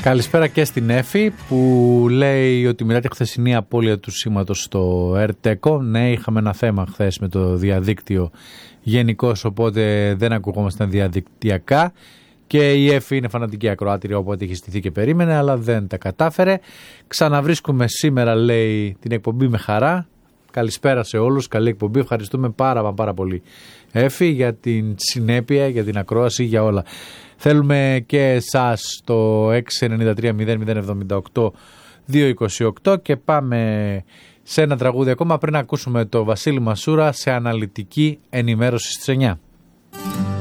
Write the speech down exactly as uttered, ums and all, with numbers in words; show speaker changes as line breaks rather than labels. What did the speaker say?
Καλησπέρα και στην Εφη που λέει ότι μετά τη χθεσινή απώλεια του σήματος στο ΕΡΤΕΚΟ, ναι, είχαμε ένα θέμα χθες με το διαδίκτυο γενικώς, οπότε δεν ακουγόμασταν διαδικτυακά και η Εφη είναι φανατική ακροάτρια, οπότε είχε στηθεί και περίμενε, αλλά δεν τα κατάφερε. Ξαναβρίσκουμε σήμερα, λέει, την εκπομπή με χαρά. Καλησπέρα σε όλους, καλή εκπομπή, ευχαριστούμε πάρα πάρα πολύ Εφη για την συνέπεια, για την ακρόαση, για όλα. Θέλουμε και εσάς το έξι εννιά τρία μηδέν μηδέν εβδομήντα οκτώ διακόσια είκοσι οκτώ και πάμε σε ένα τραγούδι ακόμα πριν ακούσουμε το Βασίλη Μασούρα σε αναλυτική ενημέρωση στις εννιά.